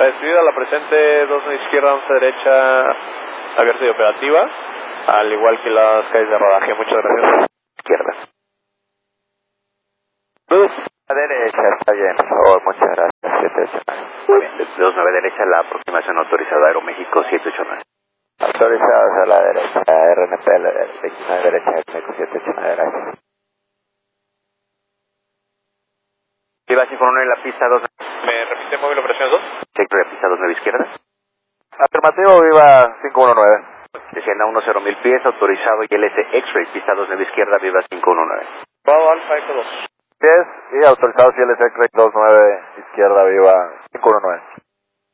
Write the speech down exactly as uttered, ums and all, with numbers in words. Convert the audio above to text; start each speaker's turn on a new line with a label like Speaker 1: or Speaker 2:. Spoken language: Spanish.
Speaker 1: Recibida la presente, dos izquierda, once derecha, abierta y operativa, al igual que las calles de rodaje. Muchas gracias.
Speaker 2: Izquierda. Luz a derecha, está bien. Oh, muchas gracias. siete ocho nueve. Muy bien. dos nueve derecha, la aproximación autorizada Aeroméxico siete ocho nueve. Autorizados a la derecha, R N P, veintinueve derecha, Aeroméxico siete ocho nueve, gracias. Viva cinco uno nueve en la pista dos.
Speaker 1: ¿Me repite móvil operación dos?
Speaker 2: Sector de pista dos nueve izquierda.
Speaker 3: Afirmativo, Viva cinco uno nueve.
Speaker 2: Descienda uno cero mil pies, autorizado y L S X-Ray, pista dos nueve izquierda, Viva cinco uno nueve.
Speaker 1: Bravo Alfa Eco dos.
Speaker 3: diez y autorizado C L S X-Ray dos nueve izquierda, Viva cinco uno nueve.